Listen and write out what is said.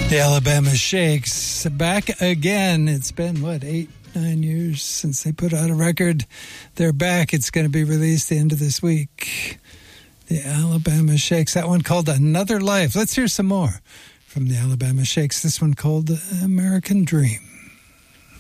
The Alabama Shakes back again. It's been, 8-9 years since they put out a record. They're back. It's going to be released the end of this week. The Alabama Shakes. That one called Another Life. Let's hear some more from the Alabama Shakes. This one called American Dream.